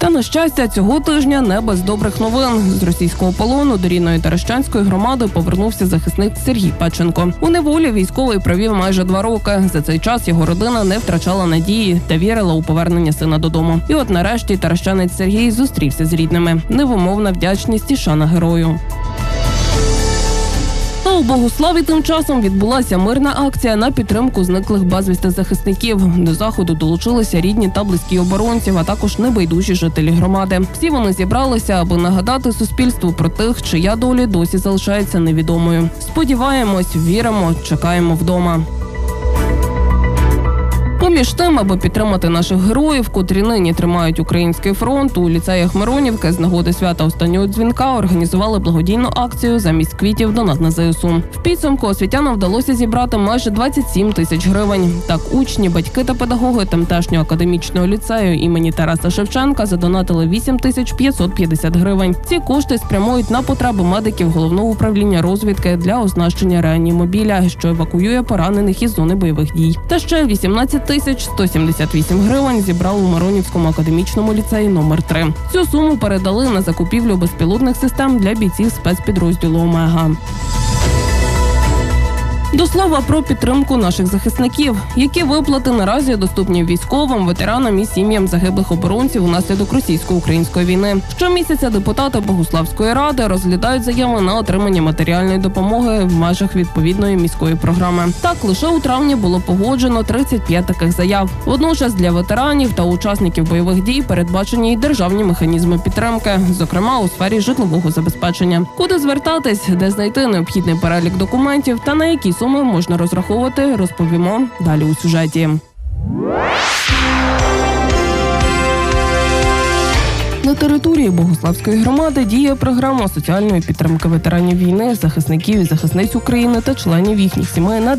Та, на щастя, цього тижня не без добрих новин. З російського полону до рідної Таращанської громади повернувся захисник Сергій Печенко. У неволі військовий провів майже 2 роки. За цей час його родина не втрачала надії та вірила у повернення сина додому. І от нарешті таращанець Сергій зустрівся з рідними. Невимовна вдячність і шана герою. А у Богуславі тим часом відбулася мирна акція на підтримку зниклих безвісти захисників. До заходу долучилися рідні та близькі оборонців, а також небайдужі жителі громади. Всі вони зібралися, аби нагадати суспільству про тих, чия доля досі залишається невідомою. Сподіваємось, віримо, чекаємо вдома. Поміж тим, аби підтримати наших героїв, котрі нині тримають український фронт, у ліцеях Миронівки з нагоди свята останнього дзвінка організували благодійну акцію «Замість квітів донат на ЗСУ». В підсумку освітянам вдалося зібрати майже 27 тисяч гривень. Так, учні, батьки та педагоги тамтешнього академічного ліцею імені Тараса Шевченка задонатили 8550 гривень. Ці кошти спрямують на потреби медиків Головного управління розвідки для оснащення реанімобіля, що евакуює поранених із зони бойових дій. Та ще 18 178 гривень зібрали у Миронівському академічному ліцеї номер 3. Цю суму передали на закупівлю безпілотних систем для бійців спецпідрозділу «Омега». До слова про підтримку наших захисників. Які виплати наразі доступні військовим, ветеранам і сім'ям загиблих оборонців унаслідок російсько-української війни? Щомісяця депутати Богуславської ради розглядають заяви на отримання матеріальної допомоги в межах відповідної міської програми. Так, лише у травні було погоджено 35 таких заяв. Водночас для ветеранів та учасників бойових дій передбачені й державні механізми підтримки, зокрема у сфері житлового забезпечення. Куди звертатись, де знайти необхідний перелік документів та на які суми можна розраховувати, розповімо далі у сюжеті. На території Богуславської громади діє програма соціальної підтримки ветеранів війни, захисників і захисниць України та членів їхніх сімей на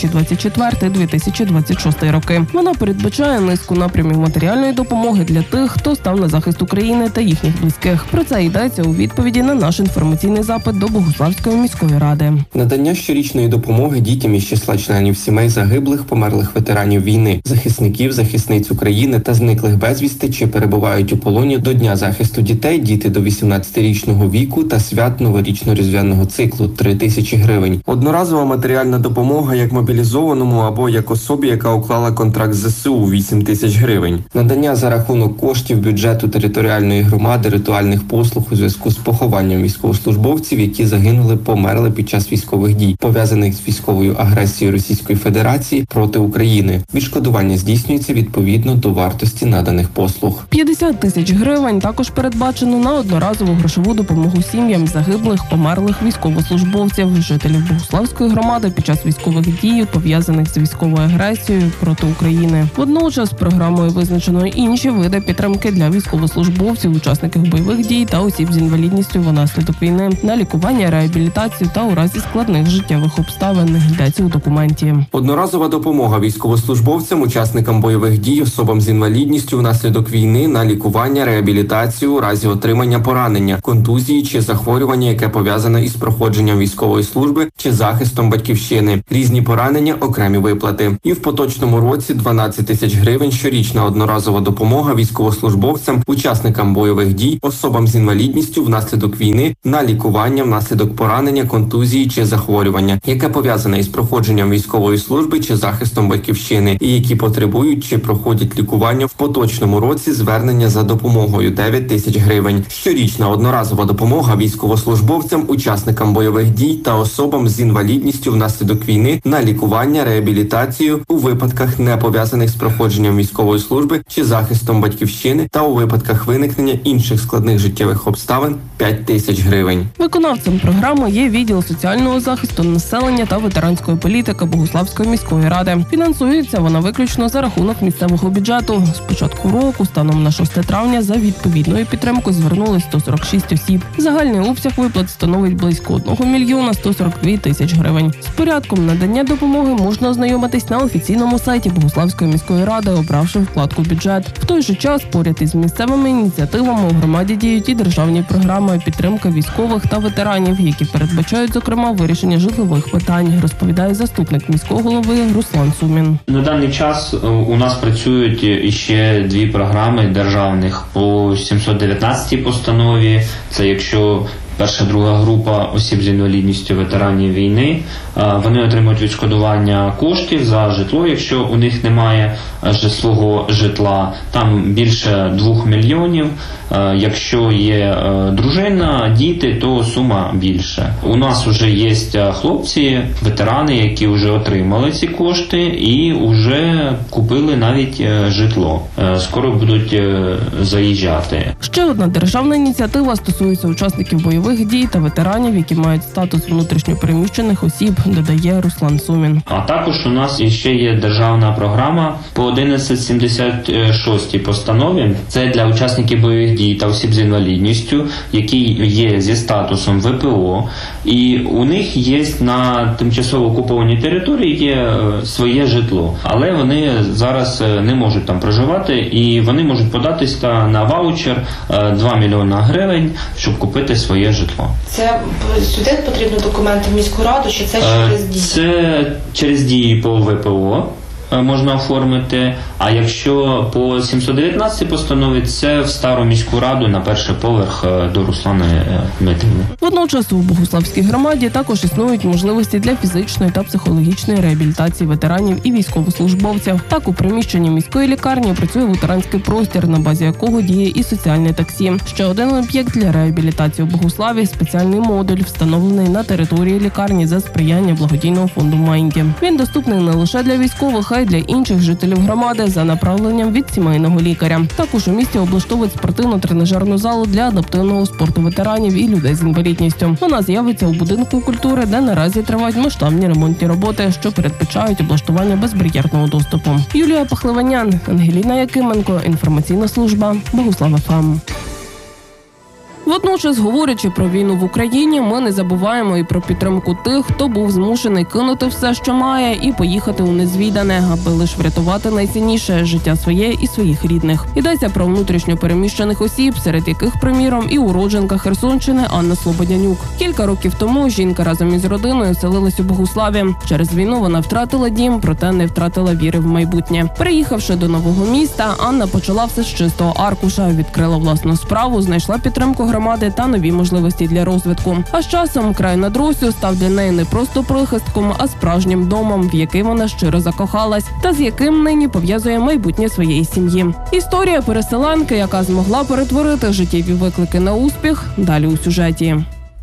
2024-2026 роки. Вона передбачає низку напрямів матеріальної допомоги для тих, хто став на захист України та їхніх близьких. Про це йдеться у відповіді на наш інформаційний запит до Богуславської міської ради. Надання щорічної допомоги дітям із числа членів сімей загиблих, померлих ветеранів війни, захисників, захисниць України та зниклих безвісти чи перебувають у полоні до Дня захисту дітей, діти до 18-річного віку та свят новорічно-різдвяного циклу – 3000 гривень. Одноразова матеріальна допомога як мобілізованому або як особі, яка уклала контракт з ЗСУ – 8000 гривень. Надання за рахунок коштів бюджету територіальної громади ритуальних послуг у зв'язку з похованням військовослужбовців, які загинули, померли під час військових дій, пов'язаних з військовою агресією Російської Федерації проти України. Відшкодування здійснюється відповідно до вартості наданих послуг. 50 тисяч гривень також передбачено на одноразову грошову допомогу сім'ям загиблих, померлих військовослужбовців, жителів Богуславської громади під час військових дій, пов'язаних з військовою агресією проти України. Водночас програмою визначено інші види підтримки для військовослужбовців, учасників бойових дій та осіб з інвалідністю внаслідок війни, на лікування, реабілітацію та у разі складних життєвих обставин, йдеться у документі. Одноразова допомога військовослужбовцям, учасникам бойових дій, особам з інвалідністю внаслідок війни, на лікування, реабілітацію у разі отримання поранення, контузії чи захворювання, яке пов'язане із проходженням військової служби чи захистом батьківщини. Різні поранення, окремі виплати. І в поточному році 12 тисяч гривень щорічна одноразова допомога військовослужбовцям, учасникам бойових дій, особам з інвалідністю внаслідок війни, на лікування внаслідок поранення, контузії чи захворювання, яке пов'язане із проходженням військової служби чи захистом батьківщини, і які потребують чи проходять лікування в поточному році звернення за допомогою 9 тисяч гривень. Щорічна одноразова допомога військовослужбовцям, учасникам бойових дій та особам з інвалідністю внаслідок війни на лікування, реабілітацію у випадках, не пов'язаних з проходженням військової служби чи захистом батьківщини та у випадках виникнення інших складних життєвих обставин – 5 тисяч гривень. Виконавцем програми є відділ соціального захисту населення та ветеранської політики Богуславської міської ради. Фінансується вона виключно за рахунок місцевого бюджету. З початку року, станом на 6 травня, за відповідною підтримкою звернулись 146 осіб. Загальний обсяг виплат становить близько 1 мільйона 142 тисяч гривень. З порядком надання допомоги можна ознайомитись на офіційному сайті Богуславської міської ради, обравши вкладку «Бюджет». В той же час, поряд із місцевими ініціативами, у громаді діють і державні програми підтримки військових та ветеранів, які передбачають, зокрема, вирішення житлових питань, розповідає заступник міського голови Руслан Сумін. На даний час у нас працюють іще 2 програми державних по 719 постанові. Це якщо перша, друга група осіб з інвалідністю ветеранів війни, вони отримують відшкодування коштів за житло, якщо у них немає свого житла. Там більше 2 мільйонів. Якщо є дружина, діти, то сума більше. У нас вже є хлопці, ветерани, які вже отримали ці кошти і вже купили навіть житло. Скоро будуть заїжджати. Ще одна державна ініціатива стосується учасників бойових дій та ветеранів, які мають статус внутрішньопереміщених осіб, додає Руслан Сумін. А також у нас ще є державна програма по 1176 постанові. Це для учасників бойових дій та осіб з інвалідністю, які є зі статусом ВПО. І у них є на тимчасово окупованій території є своє житло. Але вони зараз не можуть там проживати і вони можуть податись на ваучер 2 мільйона гривень, щоб купити своє житло. Це сюди потрібно документи в міську раду, чи це через дії? Це через дії по ВПО можна оформити, а якщо по 719 постанові, це в стару міську раду на перший поверх до Руслани Дмитрівни. Водночас у Богуславській громаді також існують можливості для фізичної та психологічної реабілітації ветеранів і військовослужбовців. Так, у приміщенні міської лікарні працює ветеранський простір, на базі якого діє і соціальне таксі. Ще один об'єкт для реабілітації у Богуславі – спеціальний модуль, встановлений на території лікарні за сприяння благодійного фонду «Майнді». Він доступний не лише для військових, а й для інших жителів громади за направленням від сімейного лікаря. Також у місті облаштовують спортивно-тренажерну залу для адаптивного спорту ветеранів і людей з інвалідністю. Вона з'явиться у будинку культури, де наразі тривають масштабні ремонтні роботи, що передбачають облаштування безбар'єрного доступу. Юлія Пахливанян, Ангеліна Якименко, інформаційна служба Богуслав ФМ. Водночас, говорячи про війну в Україні, ми не забуваємо і про підтримку тих, хто був змушений кинути все, що має, і поїхати у незвідане, аби лише врятувати найцінніше – життя своє і своїх рідних. Йдеться про внутрішньо переміщених осіб, серед яких, приміром, і уродженка Херсонщини Анна Слободянюк. Кілька років тому жінка разом із родиною селилась у Богуславі. Через війну вона втратила дім, проте не втратила віри в майбутнє. Приїхавши до нового міста, Анна почала все з чистого аркуша, відкрила власну справу, знайшла підтримку громади та нові можливості для розвитку. А з часом край над Росію став для неї не просто прихистком, а справжнім домом, в який вона щиро закохалась, та з яким нині пов'язує майбутнє своєї сім'ї. Історія переселенки, яка змогла перетворити життєві виклики на успіх, далі у сюжеті.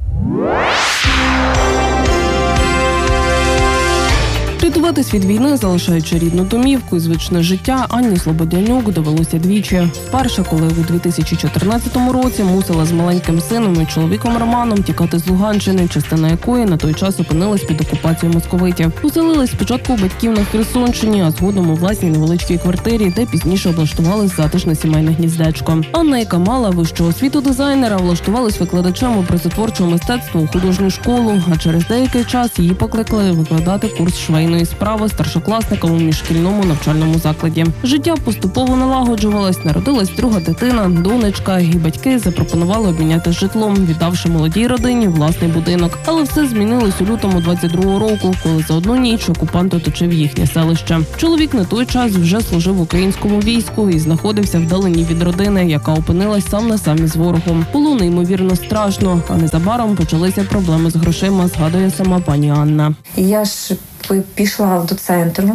Рятуватись від війни, залишаючи рідну домівку і звичне життя, Анні Слободянюк довелося двічі. Вперше, коли у 2014 році мусила з маленьким сином і чоловіком Романом тікати з Луганщини, частина якої на той час опинилась під окупацією московитів. Поселились спочатку у батьків на Херсонщині, а згодом у власній невеличкій квартирі, де пізніше облаштувалось затишне сімейне гніздечко. Анна, яка мала вищу освіту дизайнера, влаштувалась викладачем образотворчого мистецтва у художню школу, а через деякий час її покликали викладати курс швейної справи старшокласникам у міжшкільному навчальному закладі. Життя поступово налагоджувалось, народилась друга дитина, донечка, і батьки запропонували обміняти житлом, віддавши молодій родині власний будинок. Але все змінилось у лютому 22-го року, коли за одну ніч окупант оточив їхнє селище. Чоловік на той час вже служив в українському війську і знаходився вдалині від родини, яка опинилась сам на самі з ворогом. Було неймовірно страшно, а незабаром почалися проблеми з грошима, згадує сама пані Анна. Я ж пішла до центру,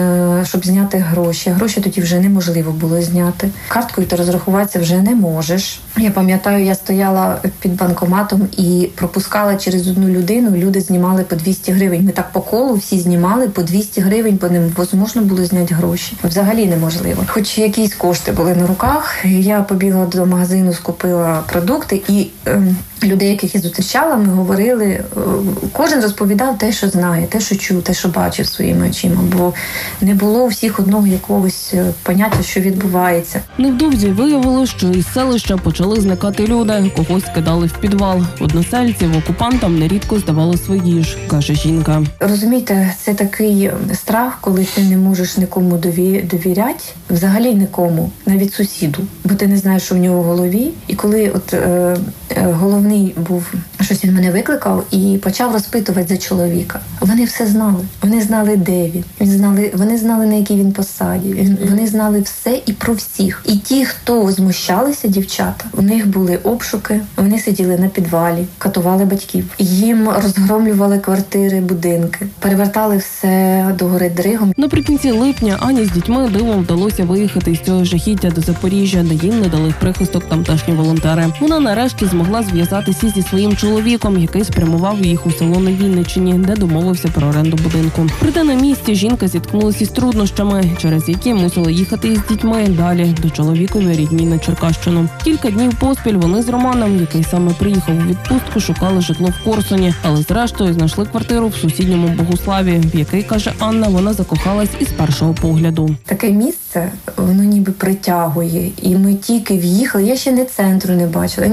щоб зняти гроші. Гроші тоді вже неможливо було зняти. Карткою ти розрахуватися вже не можеш. Я пам'ятаю, я стояла під банкоматом і пропускала через одну людину. Люди знімали по 200 гривень. Ми так по колу всі знімали по 200 гривень, бо невозможно було зняти гроші. Взагалі неможливо. Хоч якісь кошти були на руках, я побігла до магазину, скупила продукти і людей, яких я зустрічала, ми говорили, кожен розповідав те, що знає, те, що чув, те, що бачив своїми очима, бо не було у всіх одного якогось поняття, що відбувається. Невдовзі виявилося, що із селища почали зникати люди, когось кидали в підвал. Односельців окупантам нерідко здавали свої ж, каже жінка. Розумієте, це такий страх, коли ти не можеш нікому довіряти, взагалі нікому, навіть сусіду, бо ти не знаєш, що в нього в голові. І коли головний був Щось він мене викликав і почав розпитувати за чоловіка. Вони все знали. Вони знали, де він. Вони знали, на якій він посаді. Вони знали все і про всіх. І ті, хто змущалися, дівчата, у них були обшуки, вони сиділи на підвалі, катували батьків. Їм розгромлювали квартири, будинки, перевертали все догори дригом. Наприкінці липня Ані з дітьми дивом вдалося виїхати із цього жахіття до Запоріжжя, де їм надали прихисток тамтешні волонтери. Вона нарешті змогла зв'язатися зі своїм чоловіком, який спрямував їх у село на Вінниччині, де домовився про оренду будинку. Проте на місці жінка зіткнулася із труднощами, через які мусила їхати із дітьми далі до чоловікової рідні на Черкащину. Кілька днів поспіль вони з Романом, який саме приїхав у відпустку, шукали житло в Корсуні, але зрештою знайшли квартиру в сусідньому Богуславі, в який, каже Анна, вона закохалась із першого погляду. Таке місце, воно ніби притягує. І ми тільки в'їхали, я ще не центру не бачила,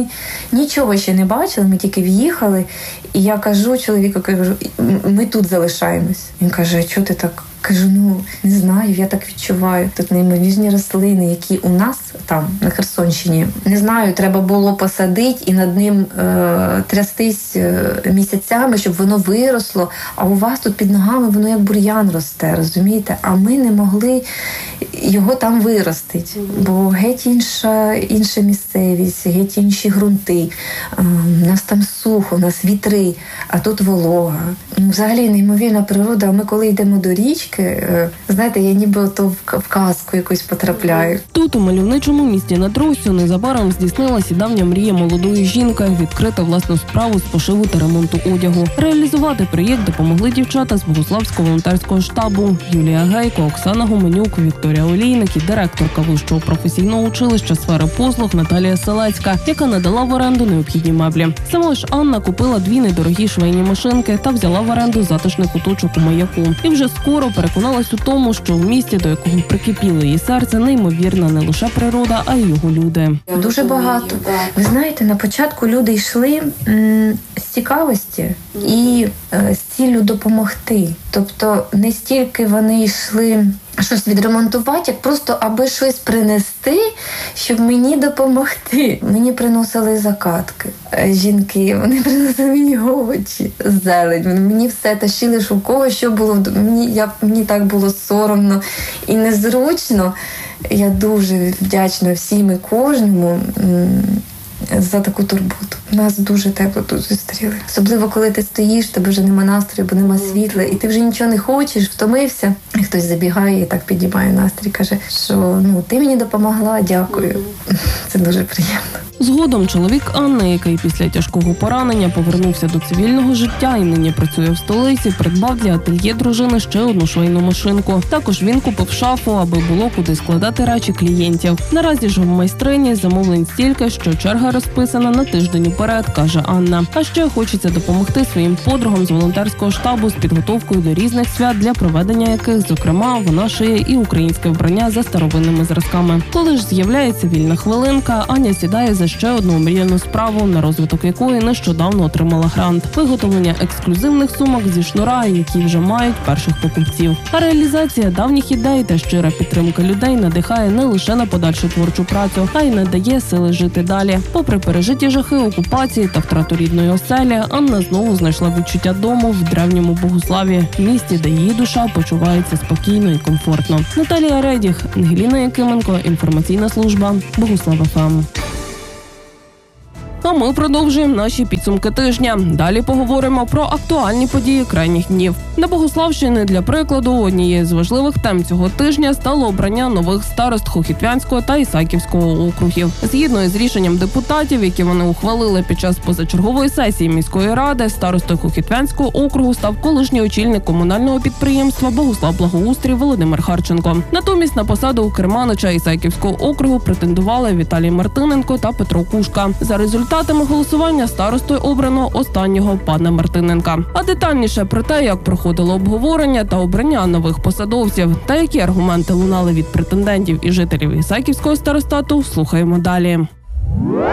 нічого ще не бачила, ми тільки в'їхали. І я кажу чоловіку, ми тут залишаємось. Він каже, чого ти так? Кажу, не знаю, я так відчуваю. Тут неймовірні рослини, які у нас там, на Херсонщині. Не знаю, треба було посадити і над ним трястись місяцями, щоб воно виросло. А у вас тут під ногами воно як бур'ян росте, розумієте? А ми не могли його там виростити, бо геть інша місцевість, геть інші ґрунти. У нас там сухо, у нас вітри, а тут волога. Взагалі неймовірна природа. А ми коли йдемо до річки, знаєте, я ніби ото в казку якусь потрапляю. Тут, у мальовничому місті над Россю, незабаром здійснилася давня мрія молодої жінки – відкрити власну справу з пошиву та ремонту одягу. Реалізувати проєкт допомогли дівчата з Богуславського волонтерського штабу – Юлія Гейко, Оксана Гуменюк, Вікторія Олійник і директорка Вищого професійного училища сфери послуг Наталія Селецька, яка надала в оренду необхідні меблі. Сама ж Анна купила 2 недорогі швейні машинки та взяла в оренду затишний куточок у Маяку. І вже скоро переконалась у тому, що в місті, до якого прикипіло її серце, неймовірна не лише природа, а й його люди. Дуже багато. Ви знаєте, на початку люди йшли з цікавості і з ціллю допомогти. Тобто не стільки вони йшли щось відремонтувати, як просто аби щось принести, щоб мені допомогти. Мені приносили закатки. Жінки, вони приносили мені овочі, зелень. Мені все тащили, що у кого що було. Мені так було соромно і незручно. Я дуже вдячна всім і кожному за таку турботу. Нас дуже тепло тут зустріли. Особливо, коли ти стоїш, тебе вже нема настрою, бо нема світла, і ти вже нічого не хочеш, втомився. І хтось забігає і так підіймає настрій, каже, що ти мені допомогла, дякую. Це дуже приємно. Згодом чоловік Анни, який після тяжкого поранення повернувся до цивільного життя і нині працює в столиці, придбав для ательє дружини ще одну швейну машинку. Також він купив шафу, аби було куди складати речі клієнтів. Наразі ж в майстрині замовлень стільки, що черга розписана на тиждень уперед, каже Анна. А ще хочеться допомогти своїм подругам з волонтерського штабу з підготовкою до різних свят, для проведення яких, зокрема, вона шиє і українське вбрання за старовинними зразками. Коли ж з'являється вільна хвилинка, Аня сідає за ще одну омріяну справу, на розвиток якої нещодавно отримала грант – виготовлення ексклюзивних сумок зі шнура, які вже мають перших покупців. А реалізація давніх ідей та щира підтримка людей надихає не лише на подальшу творчу працю, а й надає сили жити далі. Попри пережиті жахи окупації та втрату рідної оселі, Анна знову знайшла відчуття дому в древньому Богуславі, місті, де її душа почувається спокійно і комфортно. Наталія Редіх, Ангеліна Якименко, інформаційна служба Богуслав ФМ. А ми продовжуємо наші підсумки тижня. Далі поговоримо про актуальні події крайніх днів. На Богуславщині, для прикладу, однією з важливих тем цього тижня стало обрання нових старост Хохітвянського та Ісаківського округів. Згідно із рішенням депутатів, які вони ухвалили під час позачергової сесії міської ради, старостою Хохітвянського округу став колишній очільник комунального підприємства «Богуслав-Благоустрій» Володимир Харченко. Натомість на посаду керманича Ісаківського округу претендували Віталій Мартиненко та Петро Кушка. За результатами голосування старостою обрано останнього пана Мартиненка. А детальніше про те, як проходило обговорення та обрання нових посадовців, та які аргументи лунали від претендентів і жителів Ісаківського старостату, слухаємо далі.